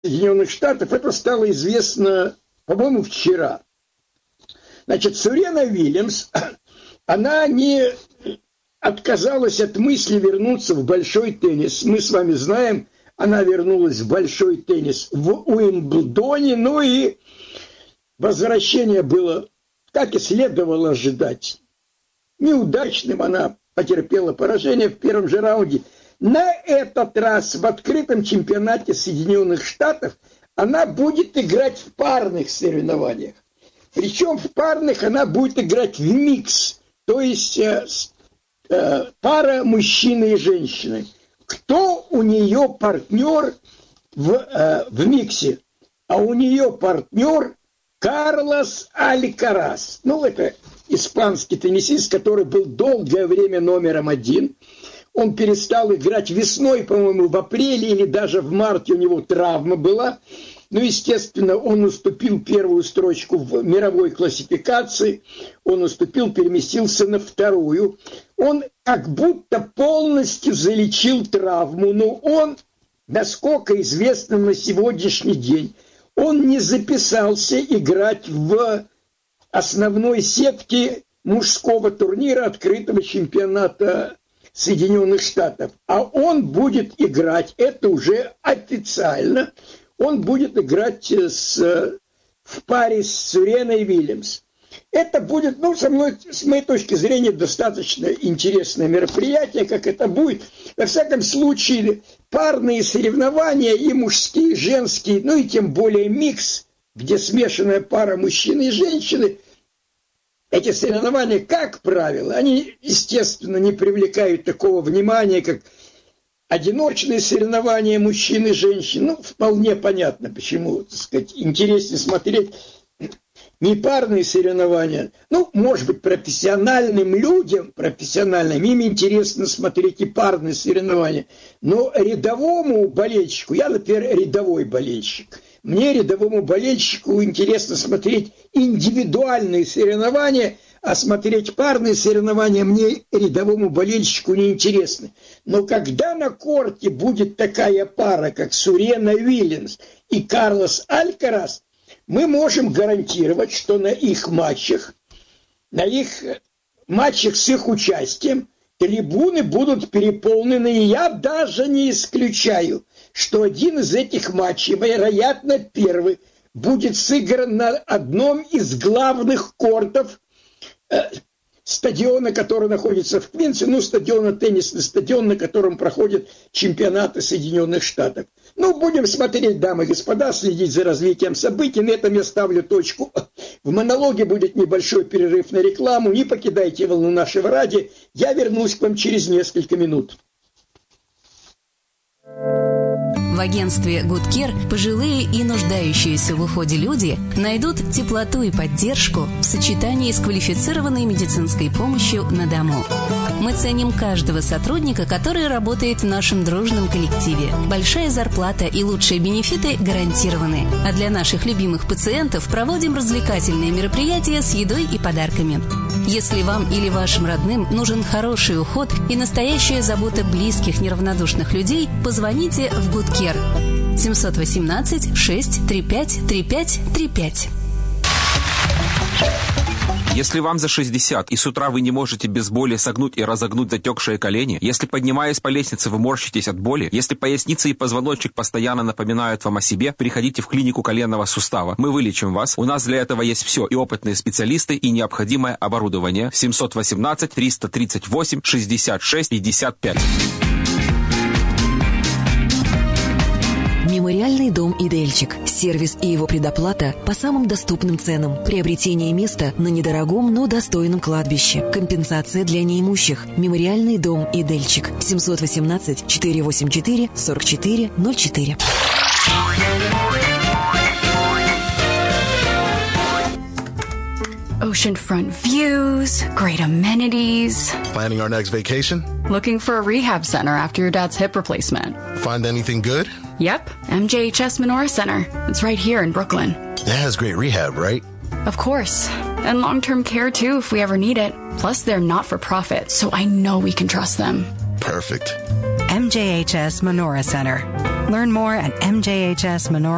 Соединенных Штатов, это стало известно, по-моему, вчера. Значит, Сурена Уильямс, она не отказалась от мысли вернуться в большой теннис. Мы с вами знаем, она вернулась в большой теннис в Уимблдоне, ну и возвращение было, как и следовало ожидать, неудачным. Она потерпела поражение в первом же раунде. На этот раз в открытом чемпионате Соединенных Штатов она будет играть в парных соревнованиях. Причем в парных она будет играть в микс, то есть пара мужчины и женщины. Кто у нее партнер в миксе? А у нее партнер Карлос Алькарас. Ну, это испанский теннисист, который был долгое время номером 1. Он перестал играть весной, по-моему, в апреле или даже в марте у него травма была. Ну, естественно, он уступил первую строчку в мировой классификации. Он уступил, переместился на вторую. Он как будто полностью залечил травму. Но он, насколько известно на сегодняшний день, он не записался играть в основной сетке мужского турнира открытого чемпионата Соединенных Штатов. А он будет играть, это уже официально, он будет играть в паре с Суреной Уильямс. Это будет, ну, с моей точки зрения, достаточно интересное мероприятие, как это будет. Во всяком случае, парные соревнования, и мужские, и женские, ну и тем более микс, где смешанная пара мужчины и женщины, эти соревнования, как правило, они, естественно, не привлекают такого внимания, как одиночные соревнования мужчин и женщин. Ну, вполне понятно, почему, так сказать, интереснее смотреть не парные соревнования. Ну, может быть, профессиональным людям, им интересно смотреть и парные соревнования. Но рядовому болельщику, я, например, рядовой болельщик, мне, рядовому болельщику, интересно смотреть индивидуальные соревнования, а смотреть парные соревнования мне, рядовому болельщику, не интересно. Но когда на корте будет такая пара, как Сурена Уильямс и Карлос Алькарас, мы можем гарантировать, что на их матчах с их участием, трибуны будут переполнены. И я даже не исключаю, что один из этих матчей, вероятно, первый, будет сыгран на одном из главных кортов стадиона, который находится в Квинсе, теннисный стадион, на котором проходят чемпионаты Соединенных Штатов. Ну, будем смотреть, дамы и господа, следить за развитием событий. На этом я ставлю точку. В монологе будет небольшой перерыв на рекламу. Не покидайте волну нашего радио. Я вернусь к вам через несколько минут. В агентстве Good Care пожилые и нуждающиеся в уходе люди найдут теплоту и поддержку в сочетании с квалифицированной медицинской помощью на дому. Мы ценим каждого сотрудника, который работает в нашем дружном коллективе. Большая зарплата и лучшие бенефиты гарантированы. А для наших любимых пациентов проводим развлекательные мероприятия с едой и подарками. Если вам или вашим родным нужен хороший уход и настоящая забота близких неравнодушных людей, позвоните в Good Care 718-635-3535. Если вам за 60 и с утра вы не можете без боли согнуть и разогнуть затекшие колени, если, поднимаясь по лестнице, вы морщитесь от боли, если поясница и позвоночник постоянно напоминают вам о себе, приходите в клинику коленного сустава. Мы вылечим вас. У нас для этого есть все, и опытные специалисты, и необходимое оборудование. 718-338-66-55. Мемориальный дом «Идельчик». Сервис и его предоплата по самым доступным ценам. Приобретение места на недорогом, но достойном кладбище. Компенсация для неимущих. Мемориальный дом «Идельчик». 718-484-4404. Oceanfront views, great amenities. Planning our next vacation? Looking for a rehab center after your dad's hip replacement. Find anything good? Yep, MJHS Menorah Center. It's right here in Brooklyn. That has great rehab, right? Of course. And long-term care too if we ever need it. Plus they're not-for-profit, so I know we can trust them. Perfect. MJHS Menorah Center. Learn more at MJHSmenorah.org.